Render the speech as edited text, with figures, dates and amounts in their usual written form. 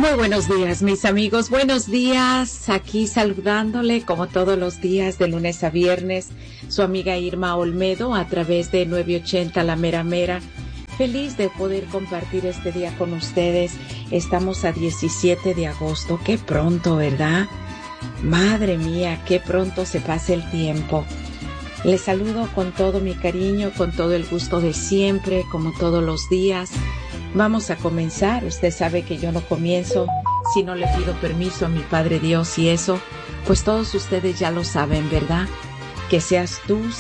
Muy buenos días, mis amigos. Buenos días. Aquí saludándole como todos los días de lunes a viernes, su amiga Irma Olmedo a través de 980 La Mera Mera. Feliz de poder compartir este día con ustedes. Estamos a 17 de agosto. Qué pronto, ¿verdad? Madre mía, qué pronto se pasa el tiempo. Les saludo con todo mi cariño, con todo el gusto de siempre, como todos los días. Vamos a comenzar. Usted sabe que yo no comienzo si no le pido permiso a mi Padre Dios, y eso, pues todos ustedes ya lo saben, ¿verdad? Que seas tú